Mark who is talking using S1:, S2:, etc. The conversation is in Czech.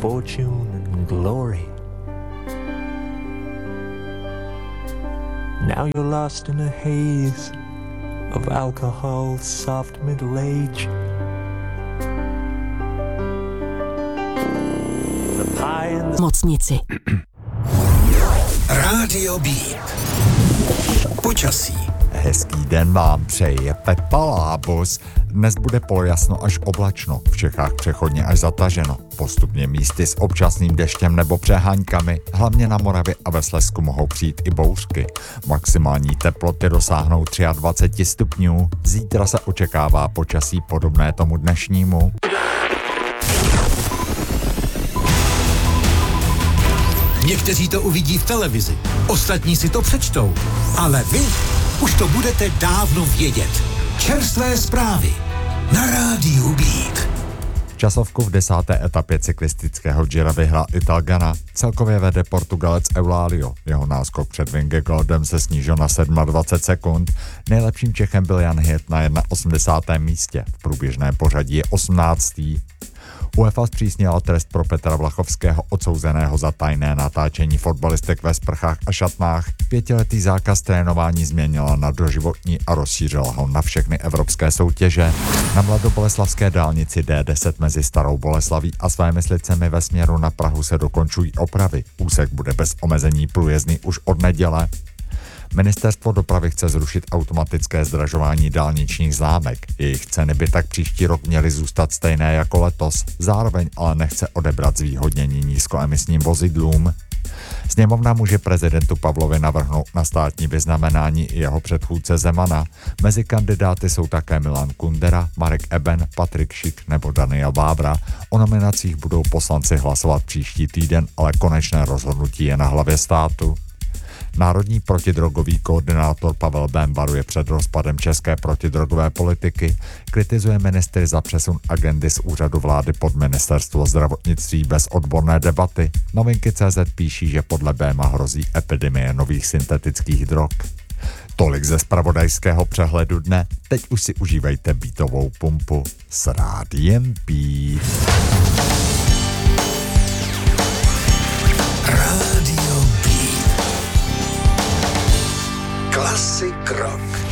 S1: fortune and glory. Now you're lost in a haze of alcohol, soft middle age.
S2: Mocnici.
S3: Rádio Beat. Počasí.
S4: Hezký den vám přeje Pepa Lábus. Dnes bude polojasno až oblačno, v Čechách přechodně až zataženo. Postupně místy s občasným deštěm nebo přeháňkami, hlavně na Moravě a ve Slezsku mohou přijít i bouřky. Maximální teploty dosáhnou 23 stupňů. Zítra se očekává počasí podobné tomu dnešnímu.
S3: Někteří to uvidí v televizi, ostatní si to přečtou, ale vy už to budete dávno vědět. Čerstvé zprávy na rádiu Beat.
S4: Časovku v 10. etapě cyklistického Gira vyhrál Ital Ganna. Celkově vede Portugalec Eulálio. Jeho náskok před Vingegaardem se snížil na 27 sekund. Nejlepším Čechem byl Jan Hirt na 81. místě. V průběžném pořadí je 18. UEFA zpřísnila trest pro Petra Vlachovského, odsouzeného za tajné natáčení fotbalistek ve sprchách a šatnách. 5letý zákaz trénování změnila na doživotní a rozšířila ho na všechny evropské soutěže. Na mladoboleslavské dálnici D10 mezi Starou Boleslaví a Svémyslicemi ve směru na Prahu se dokončují opravy. Úsek bude bez omezení průjezdný už od neděle. Ministerstvo dopravy chce zrušit automatické zdražování dálničních známek. Jejich ceny by tak příští rok měly zůstat stejné jako letos. Zároveň ale nechce odebrat zvýhodnění nízkoemisním vozidlům. Sněmovna může prezidentu Pavlovi navrhnout na státní vyznamenání i jeho předchůdce Zemana. Mezi kandidáty jsou také Milan Kundera, Marek Eben, Patrik Šik nebo Daniel Vávra. O nominacích budou poslanci hlasovat příští týden, ale konečné rozhodnutí je na hlavě státu. Národní protidrogový koordinátor Pavel Bém varuje před rozpadem české protidrogové politiky, kritizuje ministry za přesun agendy z úřadu vlády pod ministerstvo zdravotnictví bez odborné debaty. Novinky.cz píší, že podle Béma hrozí epidemie nových syntetických drog. Tolik ze zpravodajského přehledu dne, teď už si užívejte beatovou pumpu s Rádiem Beat.
S3: Rádio Beat. Classic rock.